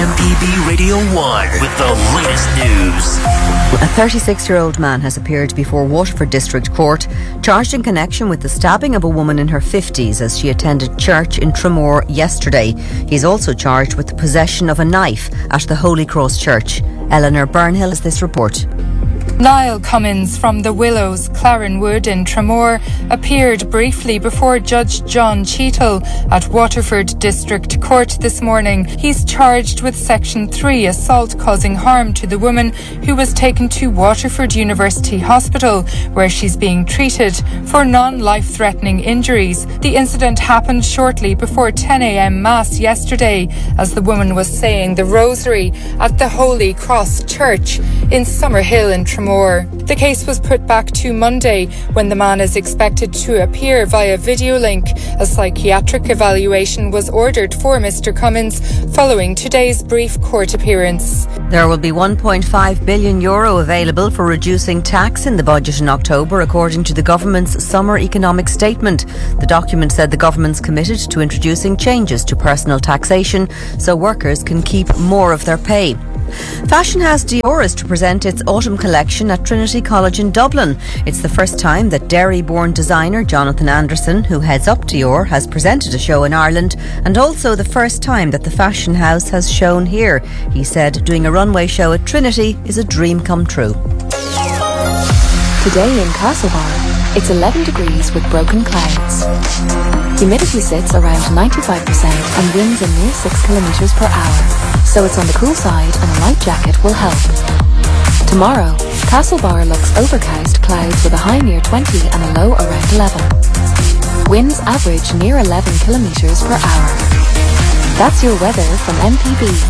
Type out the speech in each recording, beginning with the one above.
MPB Radio 1 with the latest news. A 36-year-old man has appeared before Waterford District Court, charged in connection with the stabbing of a woman in her 50s as she attended church in Tramore yesterday. He's also charged with the possession of a knife at the Holy Cross Church. Eleanor Burnhill has this report. Niall Cummins from the Willows, Clarenwood in Tramore appeared briefly before Judge John Cheadle at Waterford District Court this morning. He's charged with Section 3 assault causing harm to the woman who was taken to Waterford University Hospital, where she's being treated for non-life-threatening injuries. The incident happened shortly before 10 a.m. Mass yesterday as the woman was saying the Rosary at the Holy Cross Church in Summerhill in Tramore. The case was put back to Monday when the man is expected to appear via video link. A psychiatric evaluation was ordered for Mr. Cummins following today's brief court appearance. There will be €1.5 billion available for reducing tax in the budget in October, according to the government's summer economic statement. The document said the government's committed to introducing changes to personal taxation so workers can keep more of their pay. Fashion house Dior is to present its autumn collection at Trinity College in Dublin. It's the first time that Derry-born designer Jonathan Anderson, who heads up Dior, has presented a show in Ireland, and also the first time that the fashion house has shown here. He said doing a runway show at Trinity is a dream come true. Today in Castlebar, it's 11 degrees with broken clouds. Humidity sits around 95% and winds a near 6 kilometres per hour. So it's on the cool side and a light jacket will help. Tomorrow, Castlebar looks overcast, clouds with a high near 20 and a low around 11. Winds average near 11 kilometres per hour. That's your weather from MPB.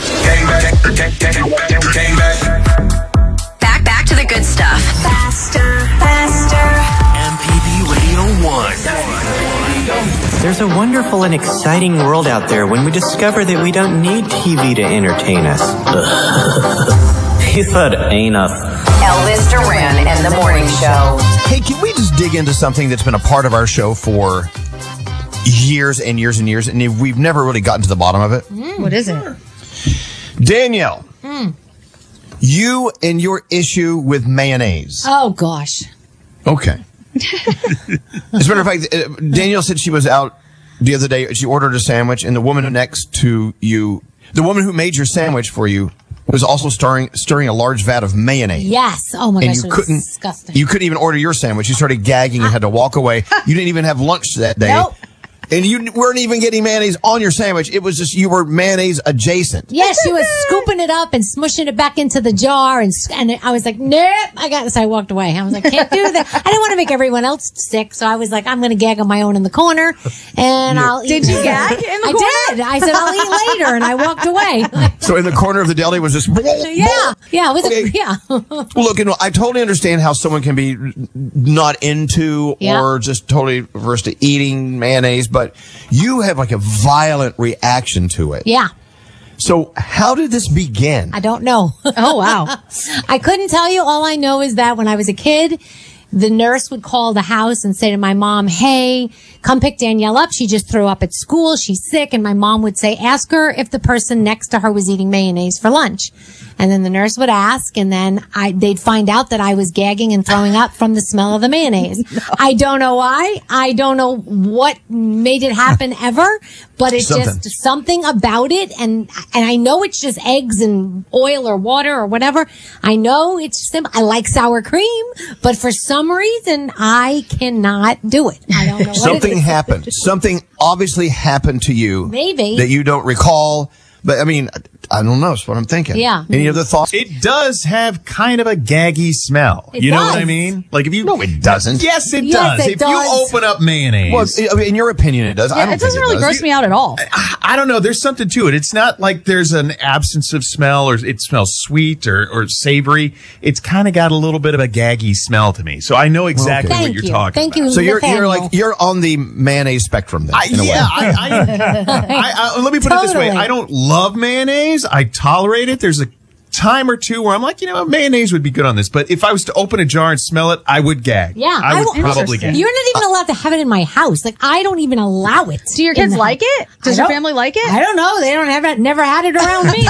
Back to the good stuff. Faster. MPB Radio 1. There's a wonderful and exciting world out there when we discover that we don't need TV to entertain us. He said enough. Elvis Duran and the Morning Show. Hey, can we just dig into something that's been a part of our show for years and years and years, and we've never really gotten to the bottom of it? What is it? Danielle, you and your issue with mayonnaise. Oh, gosh. Okay. As a matter of fact, Danielle said she was out the other day. She ordered a sandwich, and the woman next to you, the woman who made your sandwich for you, was also stirring a large vat of mayonnaise. Yes. Oh my gosh, it was disgusting. You couldn't even order your sandwich. You started gagging and had to walk away. You didn't even have lunch that day. Nope. And you weren't even getting mayonnaise on your sandwich. It was just, you were mayonnaise adjacent. Yes, she was scooping it up and smushing it back into the jar. And I was like, nope, I got this. I walked away. I was like, can't do that. I didn't want to make everyone else sick. So I was like, I'm going to gag on my own in the corner. And I'll eat. Did you gag in the corner? I did. I said, I'll eat later. And I walked away. So in the corner of the deli was just... Yeah. It was okay. yeah. Well, look, I totally understand how someone can be not into or just totally averse to eating mayonnaise, but you have like a violent reaction to it. Yeah. So how did this begin? I don't know. Oh, wow. I couldn't tell you. All I know is that when I was a kid, the nurse would call the house and say to my mom, hey, come pick Danielle up. She just threw up at school. She's sick. And my mom would say, ask her if the person next to her was eating mayonnaise for lunch. And then the nurse would ask, and then they'd find out that I was gagging and throwing up from the smell of the mayonnaise. No. I don't know why. I don't know what made it happen ever, but it's just something about it. And I know it's just eggs and oil or water or whatever. I know it's simple. I like sour cream, but for some reason, I cannot do it. I don't know what Something happened. Something obviously happened to you. Maybe. That you don't recall. But I mean, I don't know. That's what I'm thinking. Yeah. Any other thoughts? It does have kind of a gaggy smell. It you know does. what I mean? Like if you. No, it doesn't. Yes, it Yes, does. it If does. you open up mayonnaise. Well, I mean, in your opinion, it does. I don't It doesn't think really it does. gross me out at all. I don't know. There's something to it. It's not like there's an absence of smell or it smells sweet or savory. It's kind of got a little bit of a gaggy smell to me. So I know exactly what you're talking Thank about. you. So you're Nathaniel. you're on the mayonnaise spectrum then. In a way. Let me put it this way. Totally. I don't love mayonnaise. I tolerate it. There's a time or two where I'm like, mayonnaise would be good on this. But if I was to open a jar and smell it, I would gag. Yeah, I would probably gag. You're not even allowed to have it in my house. Like, I don't even allow it. Do your kids like it? Does your family like it? I don't know. They don't have it. Never had it around me.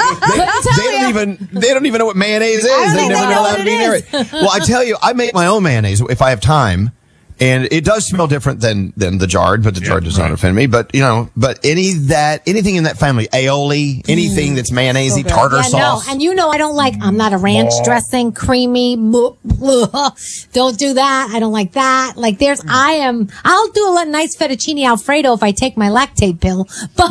They don't even know what mayonnaise is. They've never been allowed to be near it. Well, I tell you, I make my own mayonnaise if I have time. And it does smell different than the jarred, but the jarred does not offend me. But, anything in that family, aioli, anything that's mayonnaise-y, tartar sauce. No. And I'm not a ranch dressing, creamy. Don't do that. I don't like that. Like I'll do a nice fettuccine Alfredo if I take my lactate pill, but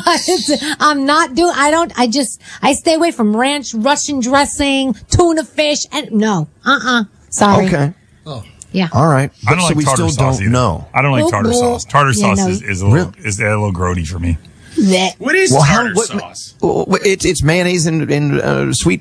I stay away from ranch, Russian dressing, tuna fish, and sorry. Okay. Oh. Yeah. All right. I don't like tartar sauce either. No. I don't like tartar sauce. Tartar sauce is a little grody for me. What is tartar sauce? It's mayonnaise and sweet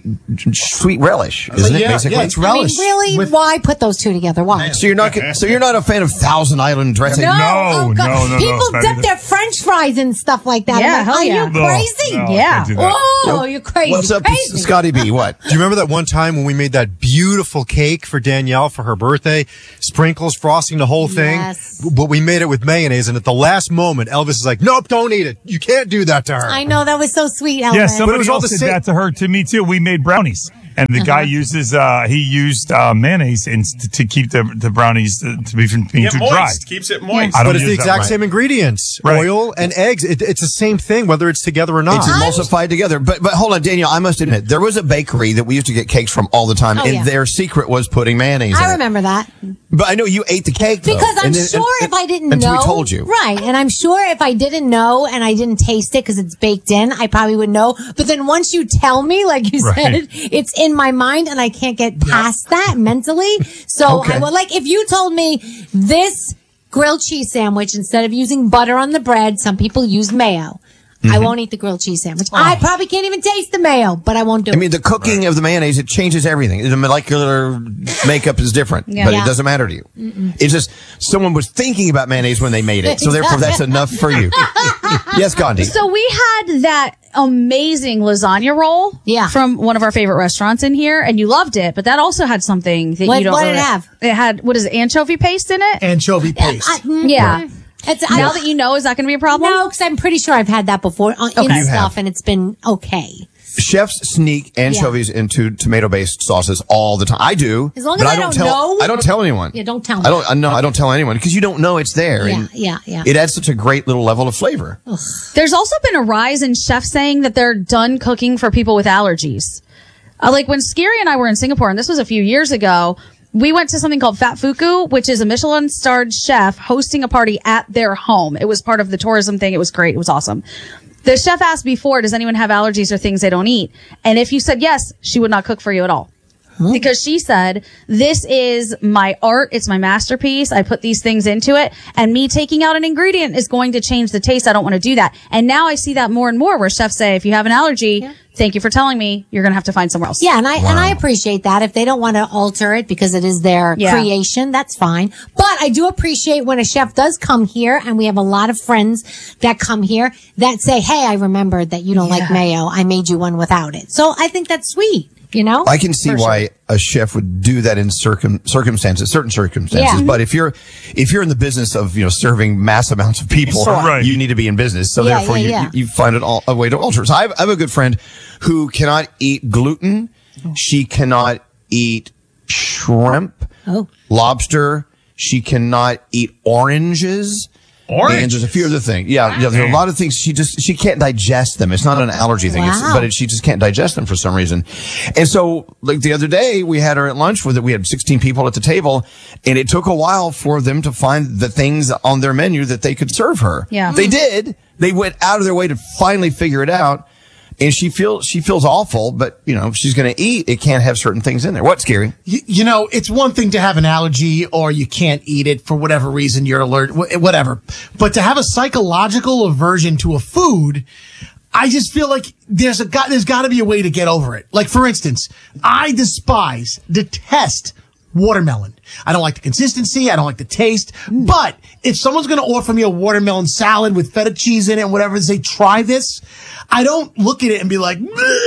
relish, isn't it? Basically, yeah, it's relish. Why put those two together? Why? So you're not a fan of Thousand Island dressing? No. People dip their French fries and stuff like that. Yeah, Are you crazy? No, yeah. Oh, you're crazy. What's up, crazy. Scotty B? What? Do you remember that one time when we made that beautiful cake for Danielle for her birthday? Sprinkles, frosting, the whole thing. Yes. But we made it with mayonnaise, and at the last moment, Elvis is like, "Nope, don't eat it. You can't do that to her." I know, that was so sweet, Elvis. Yeah, somebody else did that to me too. We made brownies, and the guy used mayonnaise to keep the brownies to be from being too dry. Keeps it moist. But it's the exact same ingredients: oil and eggs. It's the same thing, whether it's together or not. It's emulsified together. But hold on, Danielle. I must admit, there was a bakery that we used to get cakes from all the time, and their secret was putting mayonnaise in it. I remember that. But I know you ate the cake, though. Because I'm sure if I didn't know. Until we told you. Right. And I'm sure if I didn't know and I didn't taste it because it's baked in, I probably would know. But then once you tell me, like you said, it's in my mind and I can't get past that mentally. So I would, like, if you told me this grilled cheese sandwich, instead of using butter on the bread, some people use mayo. I won't eat the grilled cheese sandwich. I probably can't even taste the mayo, but I won't do it. I mean, the cooking of the mayonnaise, it changes everything. The molecular makeup is different, but it doesn't matter to you. It's just someone was thinking about mayonnaise when they made it, so therefore that's enough for you. Yes, Gandhi. So we had that amazing lasagna roll from one of our favorite restaurants in here, and you loved it, but that also had something that you don't What did it have? It had, what is it, anchovy paste in it? Anchovy paste. Yeah. Now that you know, is that going to be a problem? No, because I'm pretty sure I've had that before in stuff, and it's been okay. Chefs sneak anchovies into tomato-based sauces all the time. I do. As long as I don't know. I don't tell anyone. Yeah, don't tell me. I don't tell anyone because you don't know it's there. Yeah. It adds such a great little level of flavor. Ugh. There's also been a rise in chefs saying that they're done cooking for people with allergies. Like when Scary and I were in Singapore, and this was a few years ago, we went to something called Fat Fuku, which is a Michelin-starred chef hosting a party at their home. It was part of the tourism thing. It was great. It was awesome. The chef asked before, does anyone have allergies or things they don't eat? And if you said yes, she would not cook for you at all. Because she said, this is my art. It's my masterpiece. I put these things into it. And me taking out an ingredient is going to change the taste. I don't want to do that. And now I see that more and more where chefs say, if you have an allergy, thank you for telling me. You're going to have to find somewhere else. Yeah, and I appreciate that. If they don't want to alter it because it is their creation, that's fine. But I do appreciate when a chef does come here, and we have a lot of friends that come here that say, hey, I remembered that you don't like mayo. I made you one without it. So I think that's sweet. You know, I can see why a chef would do that in certain circumstances. Yeah. But if you're in the business of serving mass amounts of people, you need to be in business. So therefore, you find it a way to alter. So I have a good friend who cannot eat gluten. She cannot eat shrimp, lobster. She cannot eat oranges. And there's a few other things. Yeah, there's a lot of things. She can't digest them. It's not an allergy thing, but she just can't digest them for some reason. And so, like the other day, we had her at lunch with it. We had 16 people at the table, and it took a while for them to find the things on their menu that they could serve her. Yeah. They did. They went out of their way to finally figure it out. And she feels awful, but if she's going to eat, it can't have certain things in there. What's scary? It's one thing to have an allergy or you can't eat it for whatever reason, you're allergic, whatever. But to have a psychological aversion to a food, I just feel like there's got to be a way to get over it. Like, for instance, I detest watermelon. I don't like the consistency. I don't like the taste. But if someone's going to offer me a watermelon salad with feta cheese in it and whatever, and say, try this, I don't look at it and be like,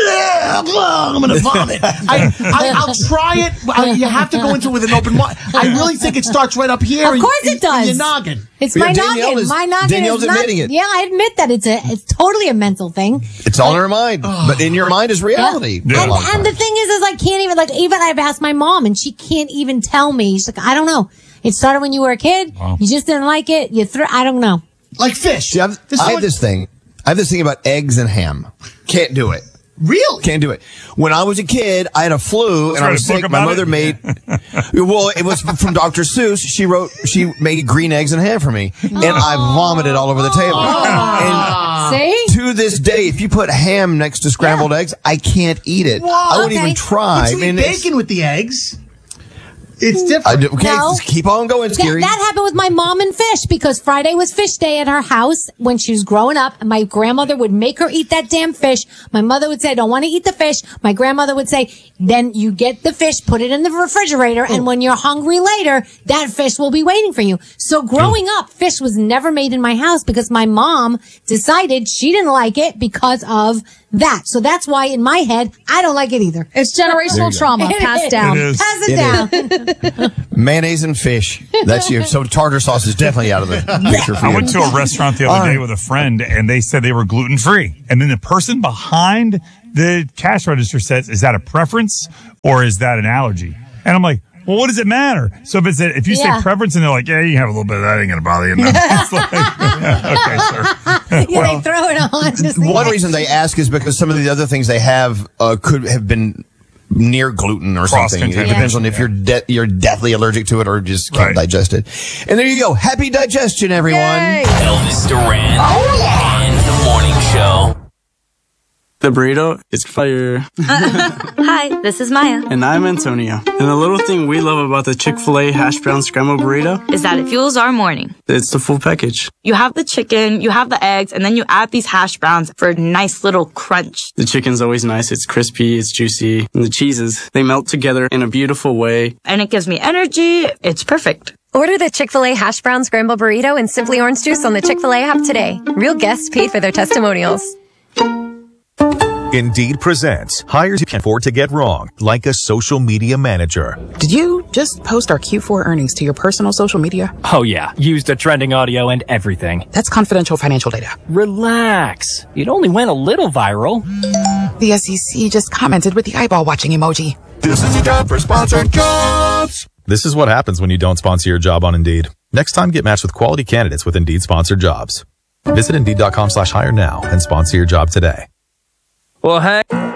I'm going to vomit. I'll try it. You have to go into it with an open mind. I really think it starts right up here. Of course it does. In your noggin. It's my noggin. My noggin Danielle's is not, admitting it. Yeah, I admit that it's totally a mental thing. It's all in her mind, but in your mind is reality. Yeah. And the thing is I can't even, even I've asked my mom and she can't even tell me. She's like, I don't know. It started when you were a kid. Wow. You just didn't like it. I don't know. Like fish. See, I have this thing about eggs and ham. Can't do it. Really? Can't do it. When I was a kid, I had a flu and I was sick. My mother made, well, it was from Dr. Seuss. She made green eggs and ham for me and I vomited all over the table. And see? To this day, if you put ham next to scrambled eggs, I can't eat it. I wouldn't even try. But you eat bacon with the eggs. It's different. Keep on going, Scary. That happened with my mom and fish because Friday was fish day at her house when she was growing up. And my grandmother would make her eat that damn fish. My mother would say, I don't want to eat the fish. My grandmother would say, then you get the fish, put it in the refrigerator. And when you're hungry later, that fish will be waiting for you. So growing up, fish was never made in my house because my mom decided she didn't like it because of that. So that's why in my head, I don't like it either. It's generational trauma passed down. Pass it down. Mayonnaise and fish. That's you. So tartar sauce is definitely out of the picture for you. I went to a restaurant the other day with a friend and they said they were gluten-free. And then the person behind the cash register says, is that a preference or is that an allergy? And I'm like, well, what does it matter? So if you say preference and they're like, yeah, you have a little bit of that, ain't going to bother you. No. It's like, okay, sir. They throw it on. One reason they ask is because some of the other things they have could have been near gluten or something. It depends on if you're deathly allergic to it or just can't digest it. And there you go. Happy digestion, everyone. Yay. Elvis Duran and the Morning Show. The burrito is fire. Hi, this is Maya. And I'm Antonio. And the little thing we love about the Chick-fil-A hash brown scrambled burrito is that it fuels our morning. It's the full package. You have the chicken, you have the eggs, and then you add these hash browns for a nice little crunch. The chicken's always nice. It's crispy, it's juicy. And the cheeses, they melt together in a beautiful way. And it gives me energy. It's perfect. Order the Chick-fil-A hash brown scrambled burrito and Simply Orange Juice on the Chick-fil-A app today. Real guests paid for their testimonials. Indeed presents hires you can afford to get wrong, like a social media manager. Did you just post our Q4 earnings to your personal social media? Oh yeah, used the trending audio and everything. That's confidential financial data. Relax. It only went a little viral. The SEC just commented with the eyeball watching emoji. This is a job for sponsored jobs. This is what happens when you don't sponsor your job on Indeed. Next time, get matched with quality candidates with Indeed sponsored jobs. Visit Indeed.com/hire now and sponsor your job today. Well, hey.